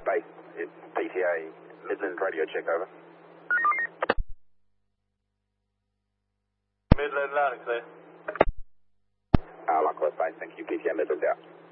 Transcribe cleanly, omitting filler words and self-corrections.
Base. It's PTA Midland radio check, over. Midland loud and clear. Lockwood Base, thank you. PTA Midland out.